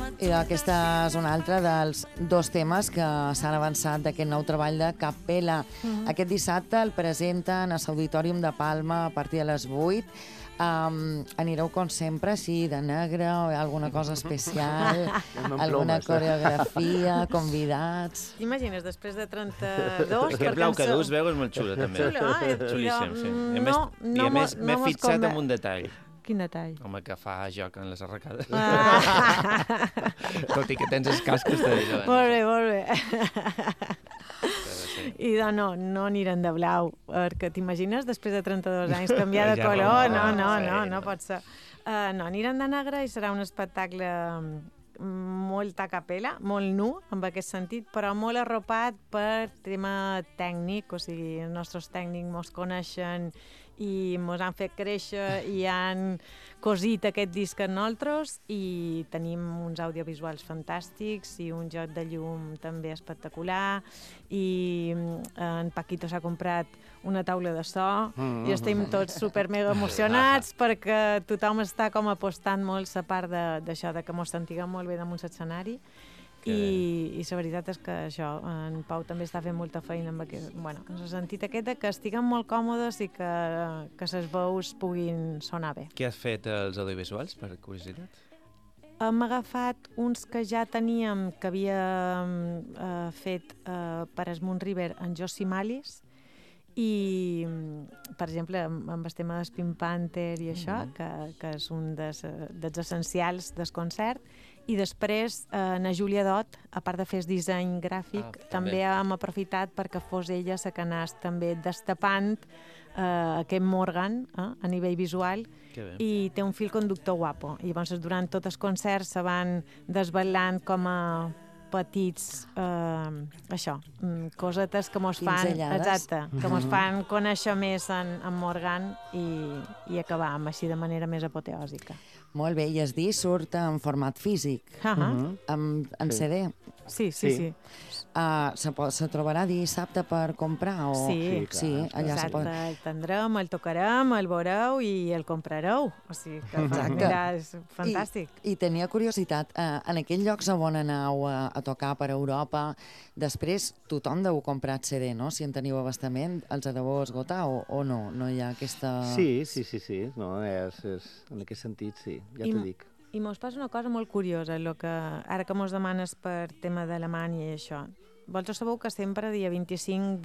I aquesta és un altre dels dos temes que s'han avançat d'aquest nou treball de Capella. Aquest dissabte el presenten a l'Auditorium de Palma a partir de les 8. Anireu, com sempre, així de negre, o alguna cosa especial, alguna coreografia, convidats... T'imagines, després de 32... Aquest blau que dus veu és molt xulo, també. Xulíssim, sí. I a més, m'he fixat en un detall. Quin detall? Home, que fa joc en les arracades. Tot i que tens els cascos de davant. Molt bé, molt bé. I no aniran de blau, perquè t'imagines, després de 32 anys, canviar de color? No pot ser. No, aniran de negre i serà un espectacle molt a capella, molt nu, en aquest sentit, però molt arropat per tema tècnic, o sigui, els nostres tècnics mos coneixen i mos han fet créixer i han cosit aquest disc en nosaltres i tenim uns audiovisuals fantàstics i un joc de llum també espectacular i en Paquito s'ha comprat una taula de so i estem tots super mega emocionats perquè tothom està com apostant molt la part d'això, de que mos sentiguem molt bé damunt l'escenari. I la veritat és que això, en Pau també està fent molta feina amb aquest, en el sentit aquest que estiguem molt còmodes i que les veus puguin sonar bé. Què has fet als audiovisuals, per curiositat? Hem agafat uns que ja teníem, que havia fet per Esmunt River en Josie Malis, i, per exemple, amb el tema del Pink Panther i això, que és un dels essencials del concert, i després na Júlia Dot, a part de fer el disseny gràfic, també hem aprofitat perquè fos ella la que anés també destapant aquest Morgan a nivell visual i té un fil conductor guapo. I llavors durant tot el concert se van desvetllant com a petits, cosetes que mos fan, que mos fan conèixer més en Morgan i acabar així de manera més apoteòsica. Molt bé, i el disc surt en format físic, en CD. Sí. Se trobarà dissabte per comprar? Sí, exacte, el tindrem, el tocarem, el veureu i el comprareu. O sigui que és fantàstic. I tenia curiositat, en aquells llocs on aneu a tocar per Europa, després tothom deu comprar el CD, no? Si en teniu abastament, els deu esgotar o no? No hi ha aquesta... Sí. No, en aquest sentit, sí, ja t'ho dic. I mos passa una cosa molt curiosa, ara que mos demanes per tema d'Alemanya i això. Vosaltres sabeu que sempre, dia 25